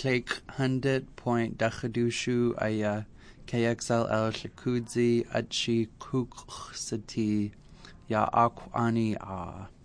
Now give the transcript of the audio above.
Click 100.Dachadushu aya KXLL Shakudzi Achi Kuksati Ya Akwani A.